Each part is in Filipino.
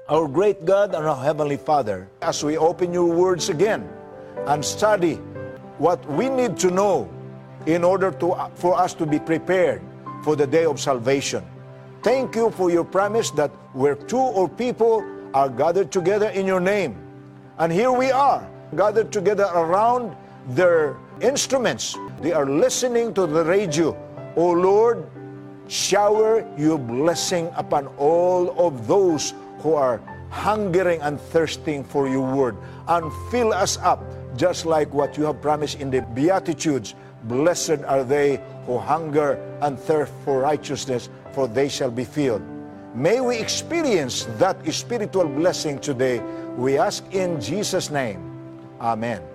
Our great God and our Heavenly Father, as we open your words again and study what we need to know in order for us to be prepared for the day of salvation. Thank you for your promise that where two or people are gathered together in your name. And here we are, gathered together around their instruments. They are listening to the radio. O Lord, shower your blessing upon all of those who are hungering and thirsting for your word, and fill us up just like what you have promised in the Beatitudes. Blessed are they who hunger and thirst for righteousness, for they shall be filled. May we experience that spiritual blessing today. We ask in Jesus' name. Amen.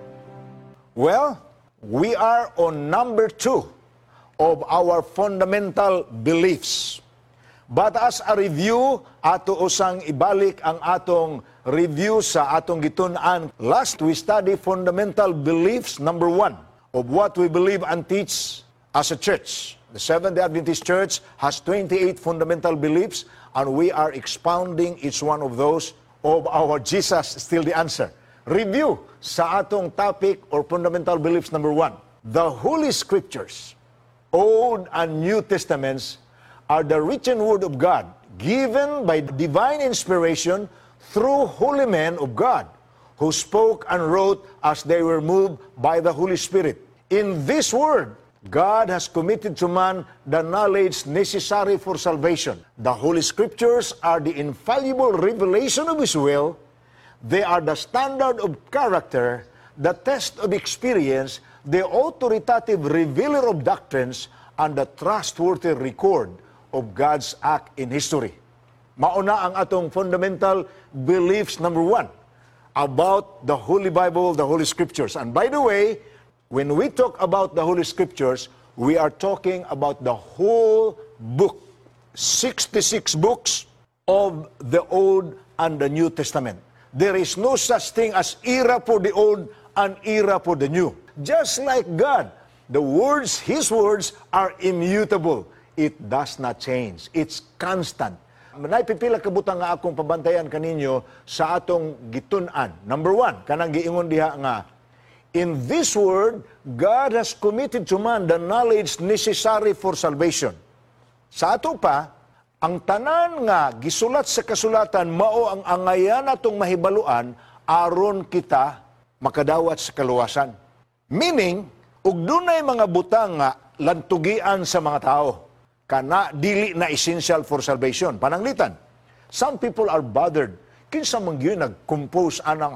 Well, we are on number 2 of our fundamental beliefs. But as a review, ato usang ibalik ang atong review sa atong gitun-an. Last, we study fundamental beliefs, number 1, of what we believe and teach as a church. The Seventh-day Adventist Church has 28 fundamental beliefs, and we are expounding each one of those of our Jesus Still the Answer. Review sa atong topic or fundamental beliefs, number 1. The Holy Scriptures, Old and New Testaments, are the written word of God, given by divine inspiration through holy men of God, who spoke and wrote as they were moved by the Holy Spirit. In this word, God has committed to man the knowledge necessary for salvation. The Holy Scriptures are the infallible revelation of His will. They are the standard of character, the test of experience, the authoritative revealer of doctrines, and the trustworthy record of God's act in history. Mauna ang atong fundamental beliefs, number 1, about the Holy Bible, the Holy Scriptures. And by the way, when we talk about the Holy Scriptures, we are talking about the whole book, 66 books of the Old and the New Testament. There is no such thing as era for the Old and era for the New. Just like God, the words, His words are immutable. It does not change. It's constant. Naipipila kabutang nga akong pabantayan kaninyo sa atong gitun-an. Number 1, kanang giingon diha nga, in this word, God has committed to man the knowledge necessary for salvation. Sa ato pa, ang tanan nga gisulat sa kasulatan mao ang angayan atong mahibaluan aron kita makadawat sa kaluwasan. Meaning, ug dunay mga butang nga lantugian sa mga tao, kana dili na essential for salvation. Pananglitan, some people are bothered. Kinsa man gyud nag-compose anang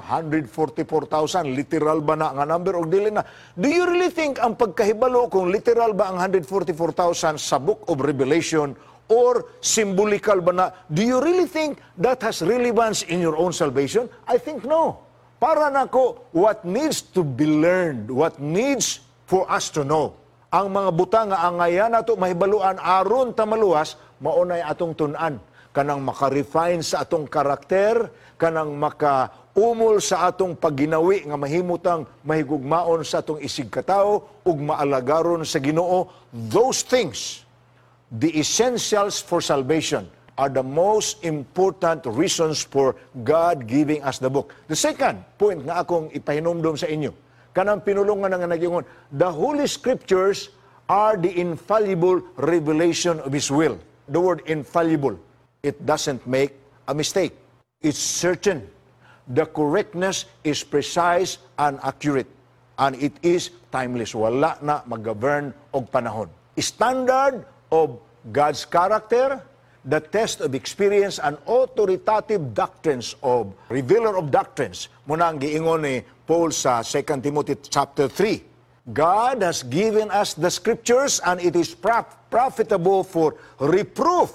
144,000, literal ba na nga number o dili na? Do you really think ang pagkahibalo kung literal ba ang 144,000 sa Book of Revelation or symbolical ba na? Do you really think that has relevance in your own salvation? I think no. Para nako, what needs to be learned, what needs for us to know, ang mga butang nga angayan nato mahibaluan aron ta maluwas, maunay atong tun-an. Kanang maka-refine sa atong karakter, kanang maka-umol sa atong pagginawi nga mahimutang mahigugmaon sa atong isig katao ug maalagaron sa Ginoo. Those things, the essentials for salvation, are the most important reasons for God giving us the book. The second point nga akong ipahinumdum sa inyo, kanang pinulungan nga nagingon, the Holy Scriptures are the infallible revelation of His will. The word infallible, it doesn't make a mistake. It's certain. The correctness is precise and accurate. And it is timeless. Wala na mag-govern og panahon. Standard of God's character, the test of experience, and authoritative doctrines of revealer of doctrines. Muna ang giingon ni Paul sa 2 Timothy chapter 3. God has given us the Scriptures, and it is profitable for reproof,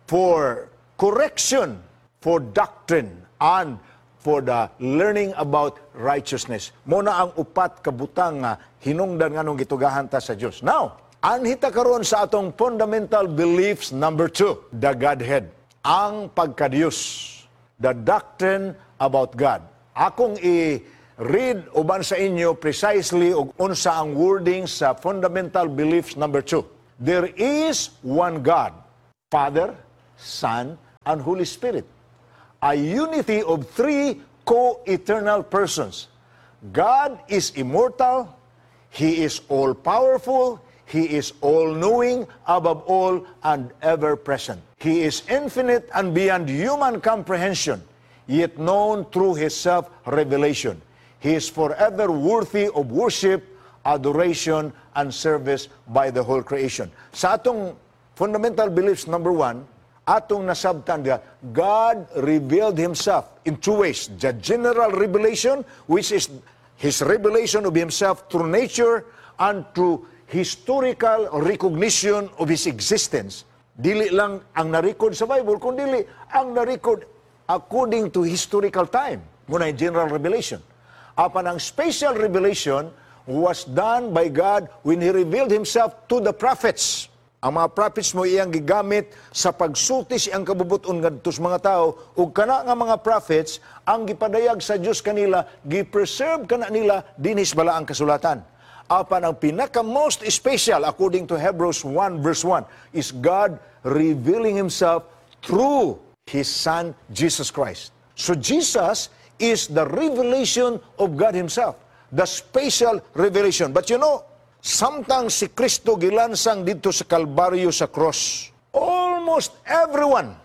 for correction, for doctrine, and for the learning about righteousness. Muna ang upat kabutang nga hinungdan nganong gitugahan ta sa Dios. Now, anhita karon sa atong fundamental beliefs, number 2, the Godhead, ang pagka-Dios, the doctrine about God. Akong read uban sa inyo precisely ug unsa ang wording sa fundamental beliefs number 2. There is one God, Father, Son, and Holy Spirit. a unity of three co-eternal persons. God is immortal, He is all-powerful, He is all-knowing, above all, and ever-present. He is infinite and beyond human comprehension, yet known through His self-revelation. He is forever worthy of worship, adoration, and service by the whole creation. Sa atong fundamental beliefs, number 1, atong nasabtan nga, God revealed Himself in two ways. The general revelation, which is His revelation of Himself through nature and through historical recognition of His existence. Dili lang ang na-record sa Bible, kundi ang na-record according to historical time. Muna yung general revelation. Apan ang special revelation was done by God when He revealed Himself to the prophets. Ang mga prophets mo iyang gigamit sa pagsulti siyang kabubuton ngadto sa mga tao, ug kana nga mga prophets ang gipadayag sa Dios kanila, gi-preserve kana nila dinhi sa balaang kasulatan. Apan ang pinaka most special according to Hebrews 1 verse 1 is God revealing Himself through His Son Jesus Christ. So Jesus is the revelation of God Himself, the special revelation. But you know, samtang si Kristo gilansang dito sa Kalbaryo sa cross, almost everyone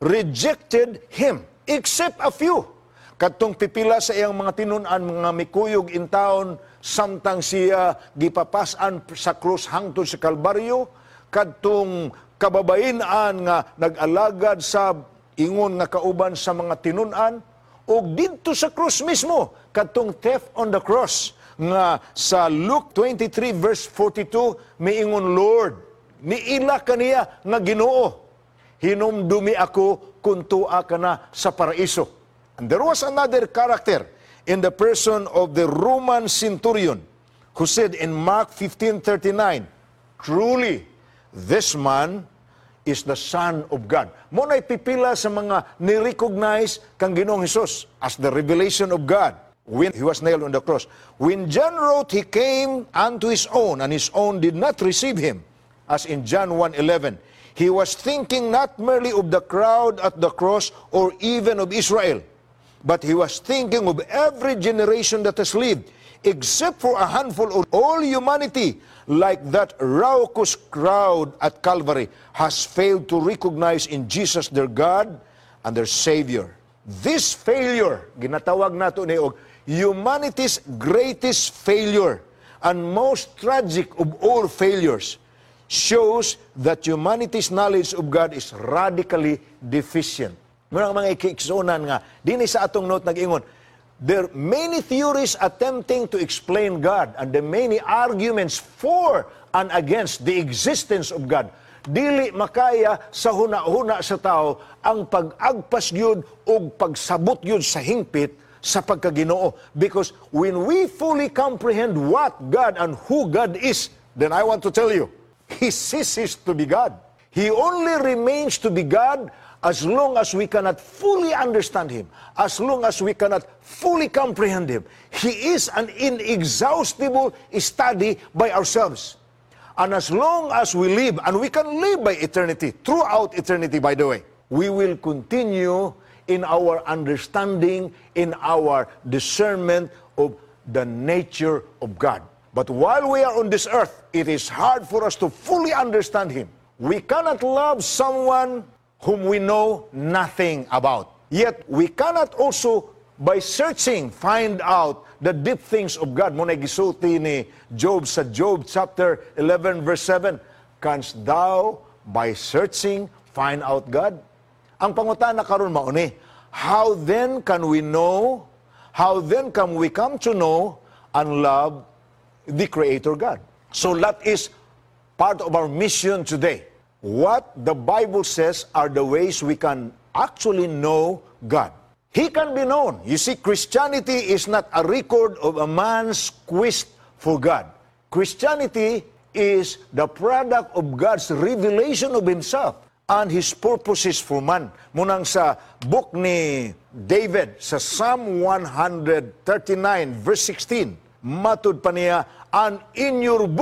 rejected Him, except a few. Katong pipila sa iyang mga tinunan, mga mikuyog in town, samtang siya gipapasan sa cross hangtod sa Kalbaryo, katong kababain-an nga nag-alagad sa ingon nga kauban sa mga tinunan, o dito sa cross mismo, katong theft on the cross, nga sa Luke 23 verse 42 miingon, Lord, niila kaniya nga Ginoo, hinumdumi ako kung tua ka na sa paraiso. And there was another character in the person of the Roman centurion who said in Mark 15:39, truly this man is the Son of God. Muna'y pipila sa mga ni-recognize kang Ginoong Hesus as the revelation of God when He was nailed on the cross. When John wrote, He came unto His own, and His own did not receive Him, as in John 1:11. He was thinking not merely of the crowd at the cross or even of Israel, but He was thinking of every generation that has lived, except for a handful of all humanity, like that raucous crowd at Calvary, has failed to recognize in Jesus their God and their Savior. This failure, ginatawag nato ni og humanity's greatest failure and most tragic of all failures, shows that humanity's knowledge of God is radically deficient. Mga ikiksunan nga, dinhi sa atong note nag-ingon, there are many theories attempting to explain God and the many arguments for and against the existence of God. Dili makaya sa huna-huna sa tao ang pag-agpas yun o pagsabot yun sa hingpit sa pagkaginoo. Because when we fully comprehend what God and who God is, then I want to tell you, He ceases to be God. He only remains to be God as long as we cannot fully understand Him, as long as we cannot fully comprehend Him. He is an inexhaustible study by ourselves. And as long as we live, and we can live by eternity, throughout eternity, by the way, we will continue in our understanding, in our discernment of the nature of God. But while we are on this earth, it is hard for us to fully understand Him. We cannot love someone whom we know nothing about. Yet, we cannot also, by searching, find out the deep things of God. Muna gisulti ni Job sa Job chapter 11 verse 7, canst thou by searching find out God? Ang pangutana karon mao ni, how then can we know, how then can we come to know and love the Creator God? So that is part of our mission today. What the Bible says are the ways we can actually know God. He can be known. You see, Christianity is not a record of a man's quest for God. Christianity is the product of God's revelation of Himself and His purposes for man. Munang sa book ni David, sa Psalm 139, verse 16, matud pa niya, and in your book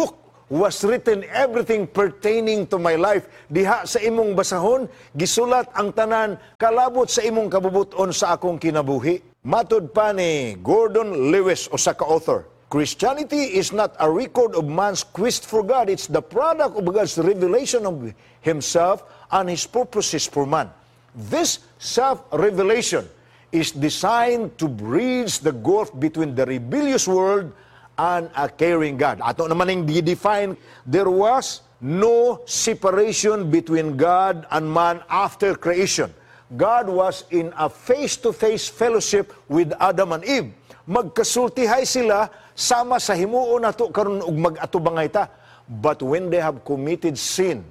was written everything pertaining to my life. Diha sa imong basahon, gisulat ang tanan, kalabot sa imong kabubuton sa akong kinabuhi. Matod pa ni Gordon Lewis, o sa ka-author, Christianity is not a record of man's quest for God. It's the product of God's revelation of Himself and His purposes for man. This self-revelation is designed to bridge the gulf between the rebellious world and a caring God. Ato naman yung define, there was no separation between God and man after creation. God was in a face-to-face fellowship with Adam and Eve. Magkasultihay sila sama sa himuon nato karon ug mag-atubangay ta. But when they have committed sin,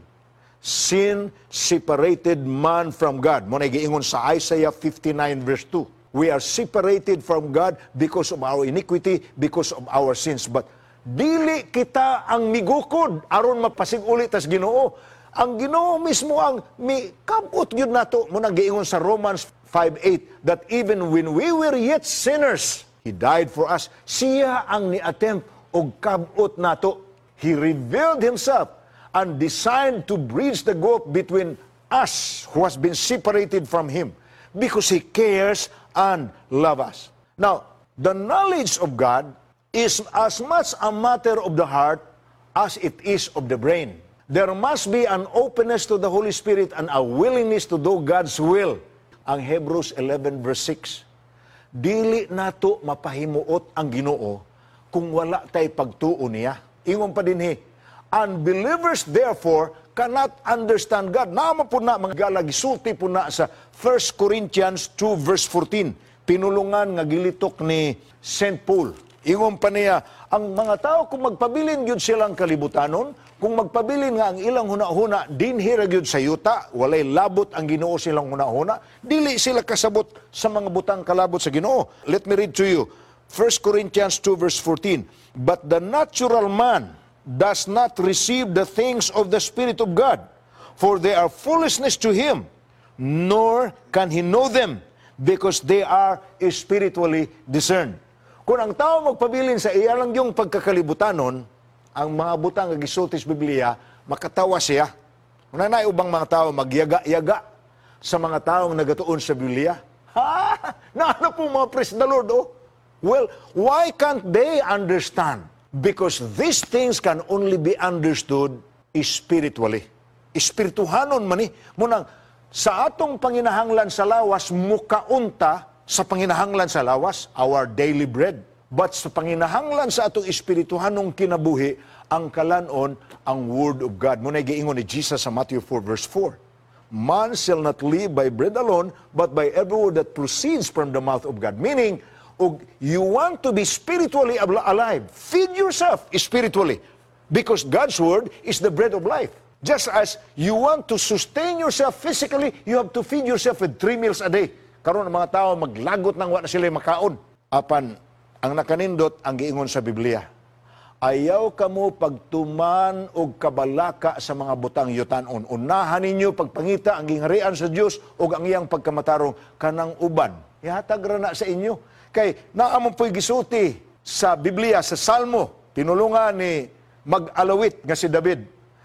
sin separated man from God. Mo na giingon sa Isaiah 59 verse 2. We are separated from God because of our iniquity, because of our sins. But dili kita ang migukod aron mapasig-uli tas Ginoo. Ang Ginoo mismo ang mikabot gyud nato. Mo na giingon sa Romans 5:8 that even when we were yet sinners, He died for us. Siya ang ni-attempt og kabot nato. He revealed Himself and designed to bridge the gulf between us who has been separated from Him because He cares and loves us. Now, the knowledge of God is as much a matter of the heart as it is of the brain. There must be an openness to the Holy Spirit and a willingness to do God's will. Ang Hebrews 11 verse 6. Dili nato mapahimuot ang Ginoo kung wala tay pagtuo niya. Ingon pa dinhi, unbelievers therefore cannot understand God. Nama po na mga gala, gisulti po na sa 1 Corinthians 2 verse 14. Pinulungan nga gilitok ni St. Paul. Ingon pa niya, ang mga tao kung magpabilin gyud silang kalibutanon, kung magpabilin nga ang ilang hunahuna, dinhi ra gyud sa yuta, walay labot ang Ginoo silang hunahuna, dili sila kasabot sa mga butang kalabot sa Ginoo. Let me read to you. 1 Corinthians 2 verse 14. But the natural man does not receive the things of the Spirit of God, for they are foolishness to him, nor can he know them, because they are spiritually discerned. Kung ang tao magpabilin sa iya lang yung pagkakalibutanon, ang mga butang nga gisulti sa Biblia, makatawa siya. Kung na ubang mga tao magyaga-yaga sa mga taong nagatuon sa Biblia, ha? Na ano po mga praise the Lord, oh? Well, why can't they understand? Because these things can only be understood spiritually. Espirituhanon man ni. Munang, sa atong panginahanglan sa lawas, mukaunta sa panginahanglan sa lawas, our daily bread. But sa panginahanglan sa atong espirituhanong kinabuhi, ang kalanon, ang Word of God. Muna giingon ni Jesus sa Matthew 4 verse 4. Man shall not live by bread alone, but by every word that proceeds from the mouth of God. Meaning, you want to be spiritually alive, feed yourself spiritually. Because God's Word is the bread of life. Just as you want to sustain yourself physically, you have to feed yourself with 3 meals a day. Karon ang mga tao maglagot nang wa na sila makaon. Apan, ang nakanindot ang giingon sa Biblia. Ayaw kamo pagtuman og kabalaka sa mga butang yutanon. Unahan ninyo pagpangita ang gingharian sa Dios ug ang iyang pagkamataron kanang uban. Ihatag ra na sa inyo. Kay naamon po'y gisuti sa Biblia, sa Salmo, tinulungan ni mag-alawit nga si David.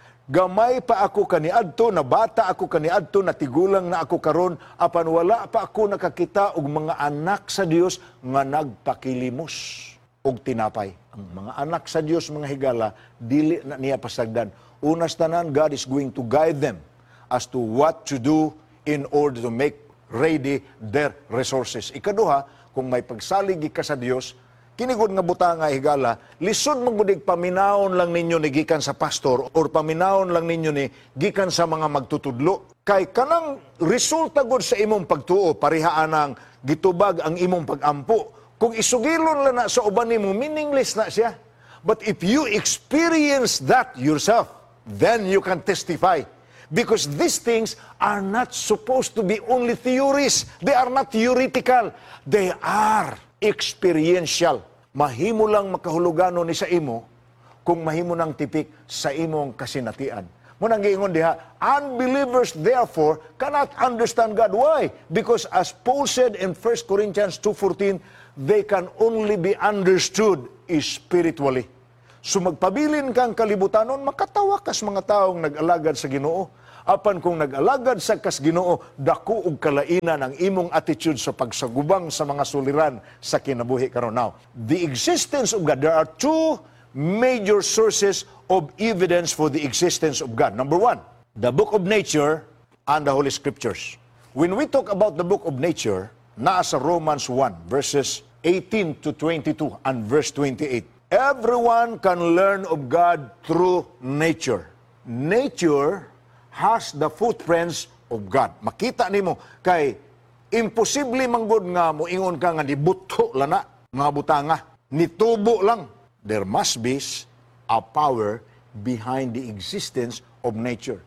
Gamay pa ako kaniadto, na bata ako kaniadto, na tigulang na ako karon, apan wala pa ako nakakita og mga anak sa Dios nga nagpakilimos og tinapay. Ang mga anak sa Dios, mga higala, dili na niya pasagdan. Unas tanan, God is going to guide them as to what to do in order to make ready their resources. Ikaduha, kung may pagsalig ka sa Dios, kinigod nga buta nga higala, lisod magbudig paminawon lang ninyo ni gikan sa pastor or paminawon lang ninyo ni gikan sa mga magtutudlo. Kay kanang resulta gud sa imong pagtuo, parihaan ang gitubag ang imong pagampo. Kung isugilon lang na sa uban nimo, meaningless na siya. But if you experience that yourself, then you can testify. Because these things are not supposed to be only theories. They are not theoretical. They are experiential. Mahimo lang makahulugano ni sa imo kung mahimo nang tipik sa imong kasinatian. Munang giingon diha, unbelievers therefore cannot understand God. Why? Because as Paul said in 1 Corinthians 2:14, they can only be understood spiritually. So magpabilin kang kalibutanon, makatawa kas mga taong nag-alagad sa Ginoo. Apan kung nag-alagad sa kas Ginoo, dako og kalainan ang imong attitude sa pagsagubang sa mga suliran sa kinabuhi karon. Now, the existence of God, there are two major sources of evidence for the existence of God. Number one, the book of nature and the Holy Scriptures. When we talk about the book of nature, nasa Romans 1, verses 18 to 22 and verse 28. Everyone can learn of God through nature. Nature has the footprints of God. Makita nimo kay imposible manggod nga moingon ka nga nibuto lana mga butanga, nitubo lang. There must be a power behind the existence of nature.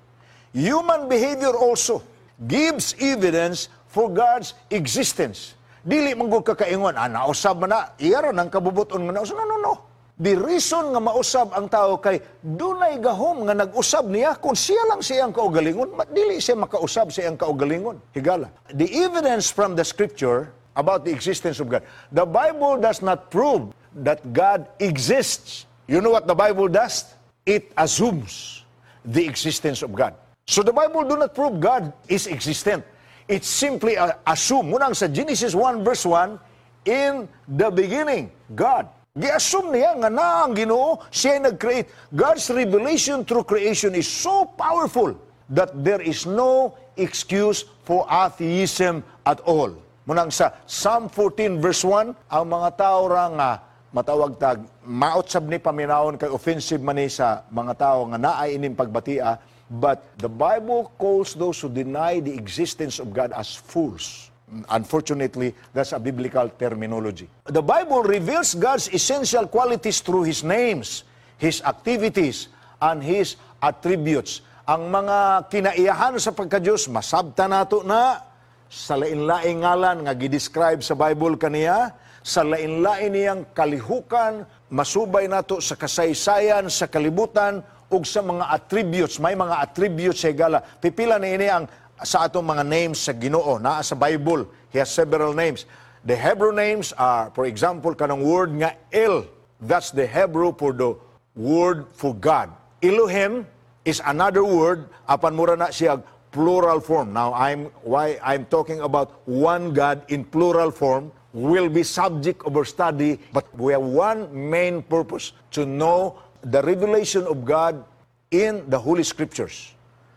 Human behavior also gives evidence for God's existence. Dili manggod ka kaingon, nausab man na, iyara ng kabubuton nga nausab. No. The reason nga mausab ang tao kay dunay gahom nga nag-usab niya kung siya lang siyang kaugalingon, dili siya makausab siyang kaugalingon. Higala. The evidence from the Scripture about the existence of God. The Bible does not prove that God exists. You know what the Bible does? It assumes the existence of God. So the Bible do not prove God is existent. It simply assume. Munang sa Genesis 1 verse 1, in the beginning, God. Gi-assume niya nga na ang Ginoo, siya nag-create. God's revelation through creation is so powerful that there is no excuse for atheism at all. Munang sa Psalm 14 verse 1, ang mga tao ra nga matawag tag, maotsab ni paminawon kay offensive man ni sa mga tao nga naay ining pagbatia, but the Bible calls those who deny the existence of God as fools. Unfortunately, that's a biblical terminology. The Bible reveals God's essential qualities through His names, His activities, and His attributes. Ang mga kinaiyahan sa pagka-Diyos, masabta nato na sa lain-laing ngalan nga gidescribe sa Bible kaniya, sa lain-lain niyang kalihukan, masubay nato sa kasaysayan, sa kalibutan, ug sa mga attributes. May mga attributes sa higala. Pipila na ini ang sa atong mga names sa Ginoo naa sa Bible. He has several names. The Hebrew names are, for example, kanang word nga El. That's the Hebrew for the word for God. Elohim is another word, apan mura na siya plural form. Now, why I'm talking about one God in plural form will be subject of our study, but we have one main purpose, to know the revelation of God in the Holy Scriptures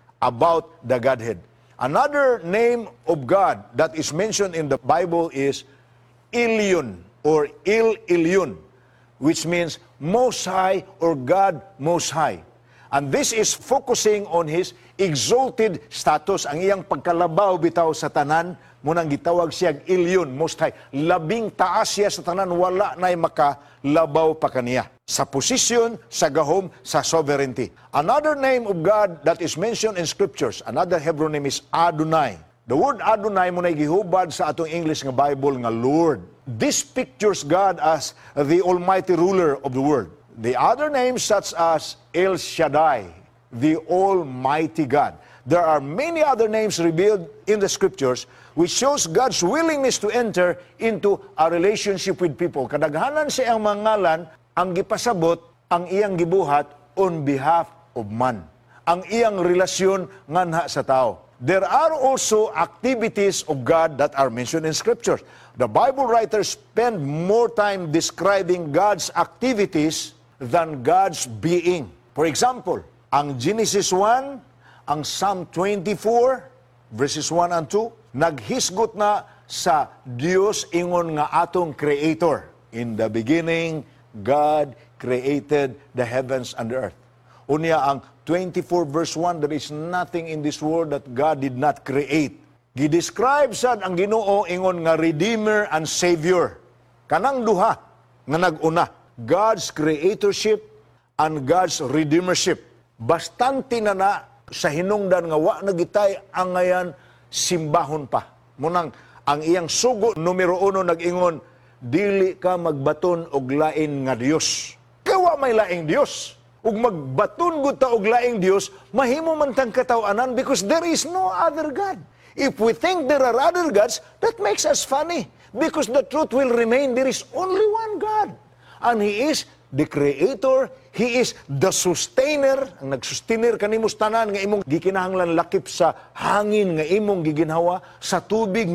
about the Godhead. Another name of God that is mentioned in the Bible is Elyon or El Elyon, which means Most High or God Most High. And this is focusing on His exalted status, ang iyang pagkalabaw bitaw sa tanan, munang gitawag siya Elyon, Most High. Labing taas siya sa tanan, wala na'y makalabaw pa kaniya. Sa posisyon, sa gahom, sa sovereignty. Another name of God that is mentioned in Scriptures, another Hebrew name is Adonai. The word Adonai mo na gihubad sa atong English nga Bible nga Lord. This pictures God as the almighty ruler of the world. The other names such as El Shaddai, the Almighty God. There are many other names revealed in the Scriptures which shows God's willingness to enter into a relationship with people. Kadaghanan siya ang mangalan, ang gipasabot, ang iyang gibuhat on behalf of man. Ang iyang relasyon nganha sa tao. There are also activities of God that are mentioned in Scriptures. The Bible writers spend more time describing God's activities than God's being. For example, ang Genesis 1, ang Psalm 24, verses 1 and 2, naghisgot na sa Dios ingon nga atong Creator. In the beginning, God created the heavens and the earth. Unya ang 24 verse 1, there is nothing in this world that God did not create. Gidescribe sad ang Ginoo ingon nga Redeemer and Savior. Kanang duha nga nag-una, God's creatorship and God's redeemership. Bastante na sa hinungdan nga wa na gitay ang ngayon simbahon pa. Munang ang iyang sugo numero 1 nag-ingon, dili ka magbaton og lain nga Dios. Kawa may laing Dios. Ug magbaton gud ta og laing Dios, mahimo man tang kataw-anan because there is no other God. If we think there are other gods, that makes us funny because the truth will remain there is only one God. And He is the Creator. He is the sustainer, ang nagsustainer kanimos tanan nga imong gikinahanglan lakip sa hangin nga imong giginhawa, sa tubig